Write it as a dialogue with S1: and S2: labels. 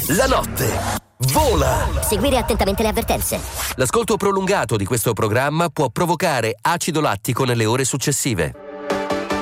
S1: La notte vola.
S2: Seguire attentamente le avvertenze.
S1: L'ascolto prolungato di questo programma può provocare acido lattico nelle ore successive.